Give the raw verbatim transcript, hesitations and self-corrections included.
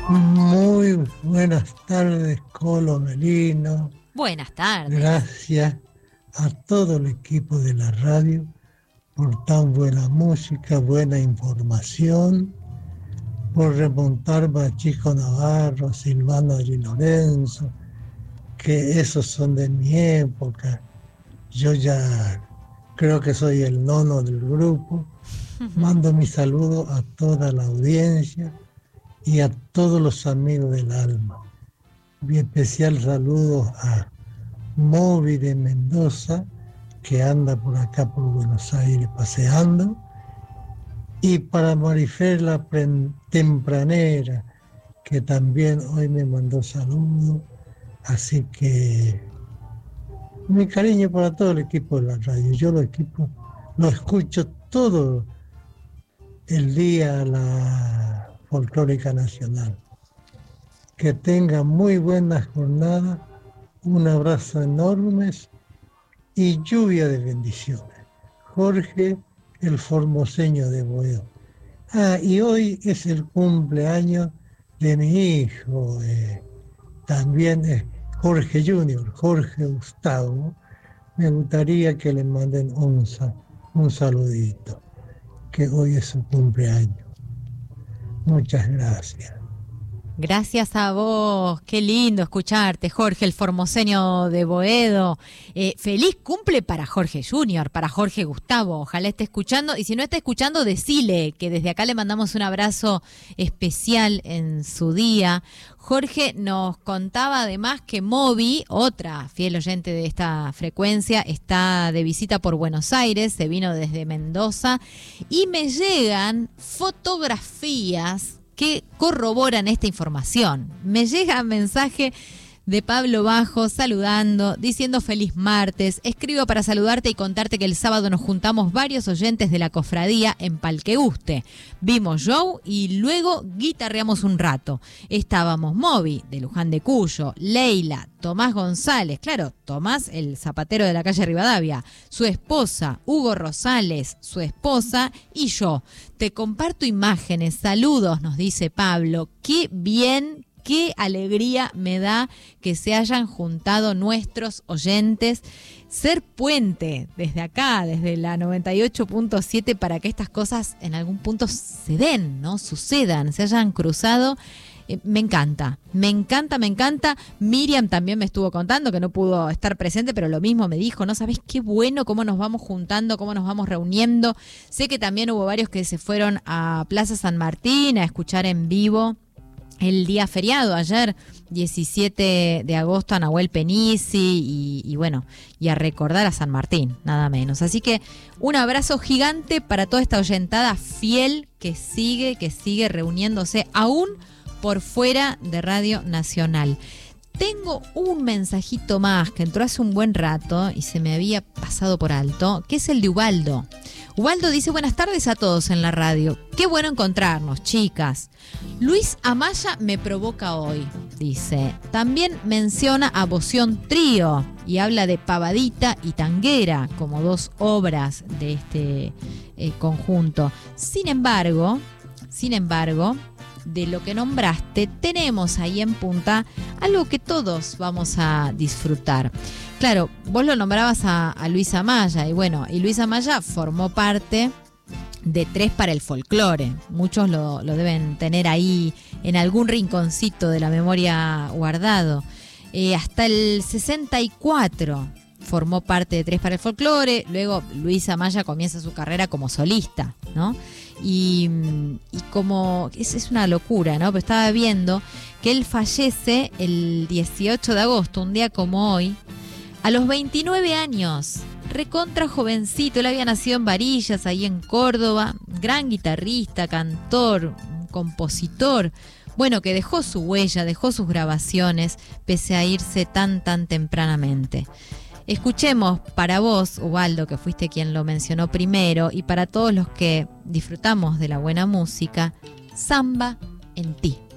Muy buenas tardes, Colo Melino. Buenas tardes. Gracias a todo el equipo de la radio por tan buena música, buena información, por remontarme a Chico Navarro, Silvano Di Lorenzo, que esos son de mi época. Yo ya creo que soy el nono del grupo. Mando mi saludo a toda la audiencia y a todos los amigos del alma. Mi especial saludo a Moby de Mendoza, que anda por acá por Buenos Aires paseando, y para Marifer la tempranera, que también hoy me mandó saludos. Así que mi cariño para todo el equipo de la radio. Yo lo equipo, lo escucho todo el día a la Folclórica Nacional. Que tenga muy buena jornada, un abrazo enorme y lluvia de bendiciones. Jorge, el formoseño de Boedo. Ah, y hoy es el cumpleaños de mi hijo, eh, también es Jorge Junior, Jorge Gustavo. Me gustaría que le manden un, un saludito, que hoy es su cumpleaños. Muchas gracias. Gracias a vos, qué lindo escucharte, Jorge, el formoseño de Boedo. Eh, feliz cumple para Jorge Junior, para Jorge Gustavo, ojalá esté escuchando, y si no está escuchando, decile que desde acá le mandamos un abrazo especial en su día. Jorge nos contaba además que Moby, otra fiel oyente de esta frecuencia, está de visita por Buenos Aires, se vino desde Mendoza, y me llegan fotografías que corroboran esta información. Me llega un mensaje de Pablo Bajo saludando, diciendo feliz martes. Escribo para saludarte y contarte que el sábado nos juntamos varios oyentes de la cofradía en Palqueguste. Vimos show y luego guitarreamos un rato. Estábamos Moby, de Luján de Cuyo, Leila, Tomás González, claro, Tomás el zapatero de la calle Rivadavia, su esposa, Hugo Rosales, su esposa y yo. Te comparto imágenes, saludos, nos dice Pablo. Qué bien, qué alegría me da que se hayan juntado nuestros oyentes. Ser puente desde acá, desde la noventa y ocho punto siete, para que estas cosas en algún punto se den, ¿no? Sucedan, se hayan cruzado. Eh, me encanta, me encanta, me encanta. Miriam también me estuvo contando que no pudo estar presente, pero lo mismo me dijo, ¿no sabés qué bueno cómo nos vamos juntando, cómo nos vamos reuniendo? Sé que también hubo varios que se fueron a Plaza San Martín a escuchar en vivo el día feriado, ayer, diecisiete de agosto, a Nahuel Penisi y, y bueno, y a recordar a San Martín, nada menos. Así que un abrazo gigante para toda esta oyentada fiel que sigue, que sigue reuniéndose aún por fuera de Radio Nacional. Tengo un mensajito más que entró hace un buen rato y se me había pasado por alto, que es el de Ubaldo. Ubaldo dice, buenas tardes a todos en la radio. Qué bueno encontrarnos, chicas. Luis Amaya me provoca hoy, dice. También menciona a Boción Trío y habla de Pavadita y Tanguera como dos obras de este eh, conjunto. Sin embargo, sin embargo, de lo que nombraste, tenemos ahí en punta algo que todos vamos a disfrutar. Claro, vos lo nombrabas a, a Luis Amaya, y bueno, y Luis Amaya formó parte de Tres para el Folclore. Muchos lo, lo deben tener ahí en algún rinconcito de la memoria guardado. Eh, hasta el sesenta y cuatro formó parte de Tres para el Folclore, luego Luis Amaya comienza su carrera como solista, ¿no? Y, y como, es, es una locura, ¿no? Pero estaba viendo que él fallece el dieciocho de agosto, un día como hoy, a los veintinueve años, recontra jovencito. Él había nacido en Varillas, ahí en Córdoba, gran guitarrista, cantor, compositor, bueno, que dejó su huella, dejó sus grabaciones, pese a irse tan, tan tempranamente. Escuchemos para vos, Ubaldo, que fuiste quien lo mencionó primero, y para todos los que disfrutamos de la buena música, Samba en ti.